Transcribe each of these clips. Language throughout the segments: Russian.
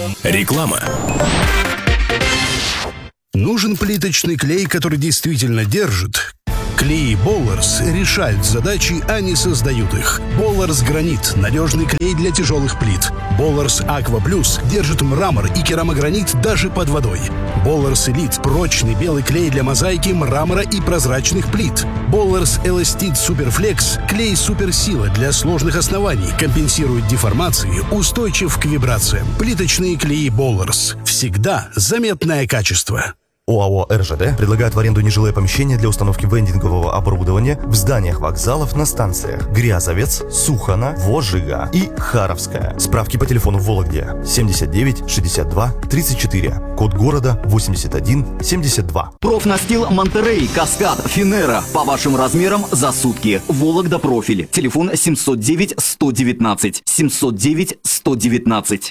Реклама. Нужен плиточный клей, который действительно держит? Клей Болларс решают задачи, а не создают их. Болларс Гранит – надежный клей для тяжелых плит. Болларс Аква Плюс держит мрамор и керамогранит даже под водой. Болларс Элит – прочный белый клей для мозаики, мрамора и прозрачных плит. Болларс Эластит Суперфлекс – клей суперсила для сложных оснований, компенсирует деформации, устойчив к вибрациям. Плиточные клеи Болларс. Всегда заметное качество. ОАО «РЖД» предлагает в аренду нежилое помещение для установки вендингового оборудования в зданиях вокзалов на станциях Грязовец, Сухано, Вожига и Харовская. Справки по телефону в Вологде 79 62 34, код города 81 72. Профнастил Монтерей, Каскад, Финера. По вашим размерам за сутки. Вологда профиль. Телефон 709 119. 709 119.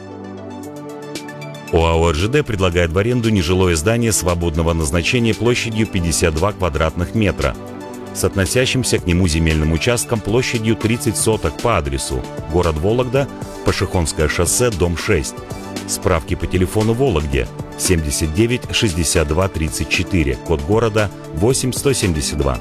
ОАО «РЖД» предлагает в аренду нежилое здание свободного назначения площадью 52 квадратных метра с относящимся к нему земельным участком площадью 30 соток по адресу город Вологда, Пашихонское шоссе, дом 6. Справки по телефону в Вологде 79 62 34, код города 8172.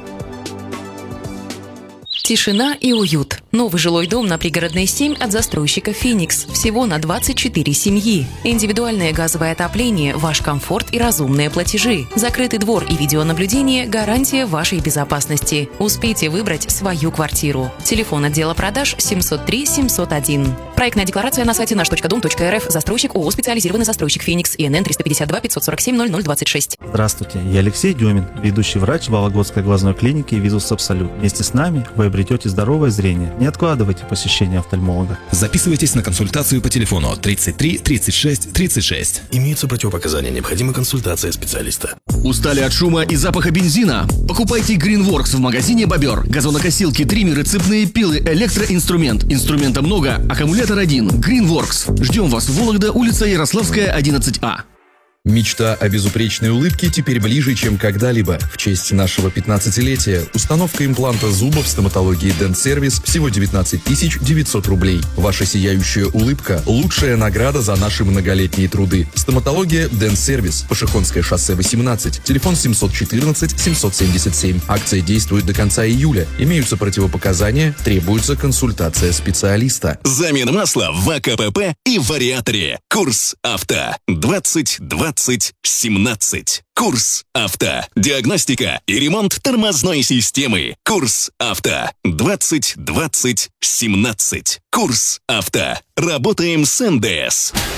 Тишина и уют. Новый жилой дом на Пригородной 7 от застройщика «Феникс». Всего на 24 семьи. Индивидуальное газовое отопление, ваш комфорт и разумные платежи. Закрытый двор и видеонаблюдение – гарантия вашей безопасности. Успейте выбрать свою квартиру. Телефон отдела продаж 703 701. Проектная декларация на сайте наш.дом.рф. Застройщик ООО «Специализированный застройщик «Феникс». ИНН 352 547 0026. Здравствуйте, я Алексей Демин, ведущий врач Вологодской глазной клиники «Визус Абсолют». Вместе с нами вы обретете здоровое зрение. Не откладывайте посещение офтальмолога. Записывайтесь на консультацию по телефону 33 36 36. Имеются противопоказания, необходима консультация специалиста. Устали от шума и запаха бензина? Покупайте Greenworks в магазине «Бобер». Газонокосилки, триммеры, цепные пилы, электроинструмент. Инструмента много, аккумулятор один. Greenworks. Ждем вас в Вологда, улица Ярославская, 11А. Мечта о безупречной улыбке теперь ближе, чем когда-либо. В честь нашего 15-летия установка импланта зуба в стоматологии Dent Service всего 19 900 рублей. Ваша сияющая улыбка – лучшая награда за наши многолетние труды. Стоматология Dent Service, Пашихонское шоссе 18, телефон 714 777. Акция действует до конца июля. Имеются противопоказания, требуется консультация специалиста. Замена масла в АКПП и вариаторе. Курс авто 2017. Курс авто. Диагностика и ремонт тормозной системы. Курс авто 2017. Курс авто. Работаем с НДС.